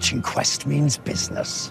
Watching Quest means business.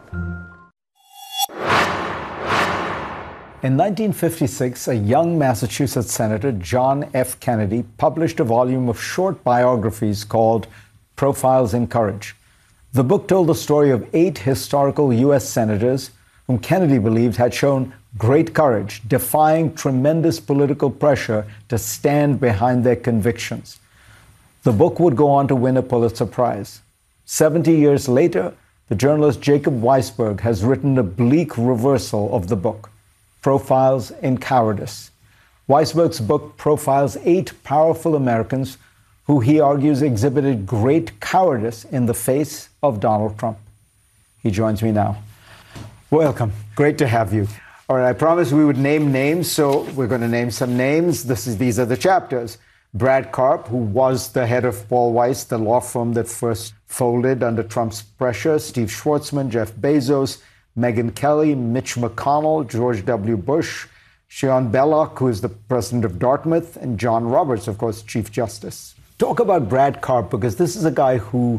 In 1956, a young Massachusetts Senator, John F. Kennedy, published a volume of short biographies called Profiles in Courage. The book told the story of 8 historical U.S. senators whom Kennedy believed had shown great courage, defying tremendous political pressure to stand behind their convictions. The book would go on to win a Pulitzer Prize. 70 years later, the journalist Jacob Weisberg has written a bleak reversal of the book, Profiles in Cowardice. Weisberg's book profiles 8 powerful Americans who he argues exhibited great cowardice in the face of Donald Trump. He joins me now. Welcome. Great to have you. All right, I promised we would name names, so we're going to name some names. These are the chapters. Brad Karp, who was the head of Paul Weiss, the law firm that first folded under Trump's pressure. Steve Schwartzman, Jeff Bezos, Megyn Kelly, Mitch McConnell, George W. Bush, Sean Belloc, who is the president of Dartmouth, and John Roberts, of course, Chief Justice. Talk about Brad Karp, because this is a guy who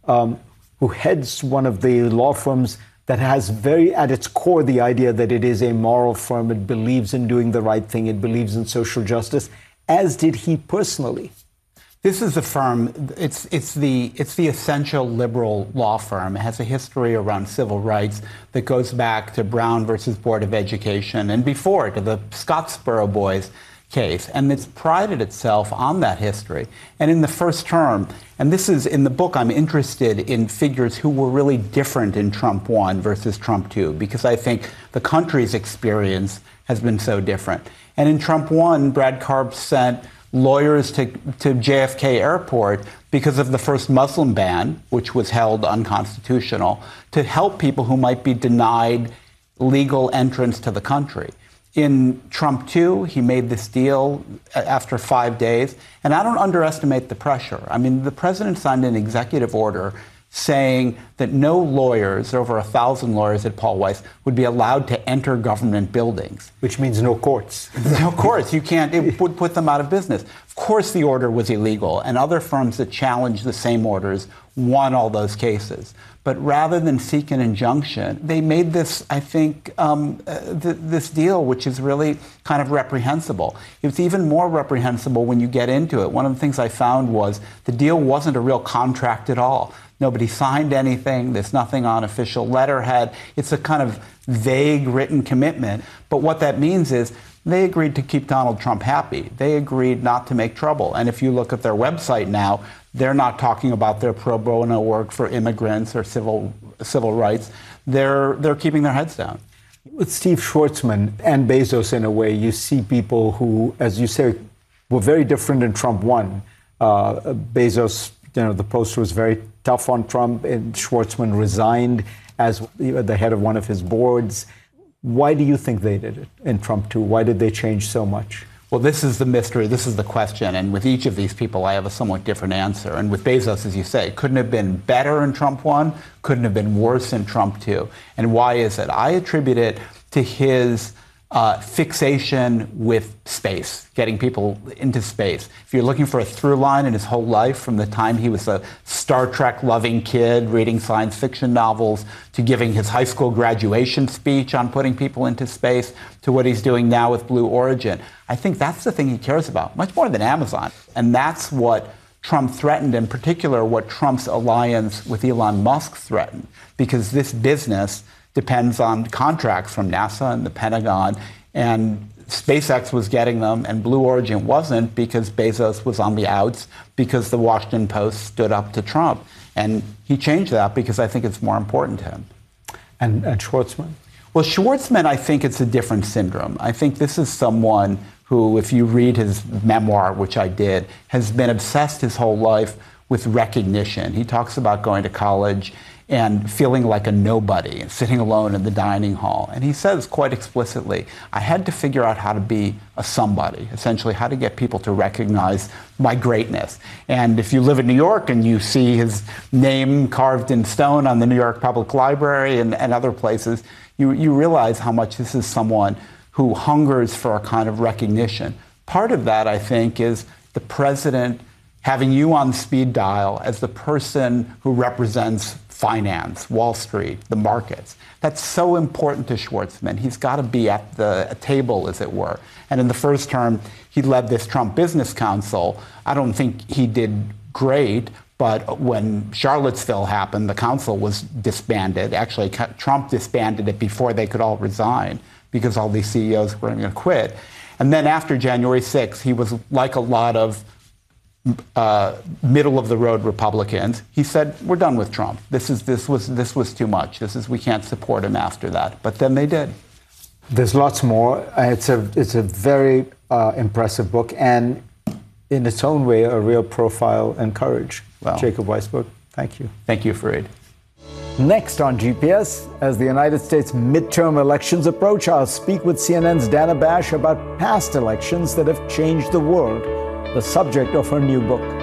heads one of the law firms that has very at its core the idea that it is a moral firm. It believes in doing the right thing. It believes in social justice, as did he personally. This is a firm, it's the essential liberal law firm. It has a history around civil rights that goes back to Brown versus Board of Education and before to the Scottsboro Boys case. And it's prided itself on that history. And in the first term, and this is in the book, I'm interested in figures who were really different in Trump 1 versus Trump 2, because I think the country's experience has been so different. And in Trump 1, Brad Karp sent lawyers to JFK Airport because of the first Muslim ban, which was held unconstitutional, to help people who might be denied legal entrance to the country. In Trump 2, he made this deal after 5 days, and I don't underestimate the pressure. I mean, the president signed an executive order saying that no lawyers, over 1,000 lawyers at Paul Weiss, would be allowed to enter government buildings. Which means no courts. No courts. You can't. It would put them out of business. Of course, the order was illegal, and other firms that challenged the same orders won all those cases. But rather than seek an injunction, they made this, I think, this deal, which is really kind of reprehensible. It's even more reprehensible when you get into it. One of the things I found was the deal wasn't a real contract at all. Nobody signed anything. There's nothing on official letterhead. It's a kind of vague written commitment. But what that means is they agreed to keep Donald Trump happy. They agreed not to make trouble. And if you look at their website now, they're not talking about their pro bono work for immigrants or civil rights. They're keeping their heads down. With Steve Schwartzman and Bezos, in a way, you see people who, as you say, were very different in Trump 1. Bezos, the Post was very tough on Trump, and Schwartzman resigned as the head of one of his boards. Why do you think they did it in Trump 2? Why did they change so much? Well, this is the mystery. This is the question. And with each of these people, I have a somewhat different answer. And with Bezos, as you say, couldn't have been better in Trump 1, couldn't have been worse in Trump 2. And why is it? I attribute it to his fixation with space, getting people into space. If you're looking for a through line in his whole life, from the time he was a Star Trek loving kid reading science fiction novels, to giving his high school graduation speech on putting people into space, to what he's doing now with Blue Origin, I think that's the thing he cares about, much more than Amazon. And that's what Trump threatened, in particular, what Trump's alliance with Elon Musk threatened, because this business depends on contracts from NASA and the Pentagon, and SpaceX was getting them, and Blue Origin wasn't, because Bezos was on the outs, because the Washington Post stood up to Trump. And he changed that because I think it's more important to him. And Schwartzman? Well, Schwartzman, I think it's a different syndrome. I think this is someone who, if you read his memoir, which I did, has been obsessed his whole life with recognition. He talks about going to college and feeling like a nobody and sitting alone in the dining hall. And he says quite explicitly, I had to figure out how to be a somebody, essentially how to get people to recognize my greatness. And if you live in New York and you see his name carved in stone on the New York Public Library and other places, you realize how much this is someone who hungers for a kind of recognition. Part of that, I think, is the president having you on speed dial as the person who represents finance, Wall Street, the markets. That's so important to Schwartzman. He's got to be at the table, as it were. And in the first term, he led this Trump Business Council. I don't think he did great, but when Charlottesville happened, the council was disbanded. Actually, Trump disbanded it before they could all resign because all these CEOs were going to quit. And then after January 6th, he was like a lot of middle-of-the-road Republicans. He said, "We're done with Trump. This was too much. We can't support him after that." But then they did. There's lots more. It's a very impressive book, and in its own way, a real profile and courage. Well, Jacob Weisberg, thank you. Thank you, Fareed. Next on GPS, as the United States midterm elections approach, I'll speak with CNN's Dana Bash about past elections that have changed the world, the subject of her new book.